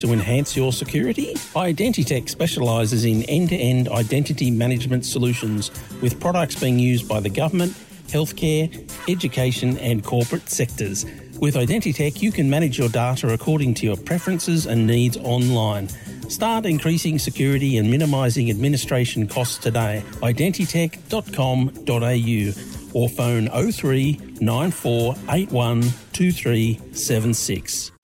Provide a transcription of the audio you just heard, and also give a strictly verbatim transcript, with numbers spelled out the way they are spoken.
To enhance your security, Identitech specialises in end-to-end identity management solutions with products being used by the government, healthcare, education and corporate sectors. With Identitech, you can manage your data according to your preferences and needs online. Start increasing security and minimising administration costs today. identitech dot com dot a u or phone oh three nine four eight one two three seven six.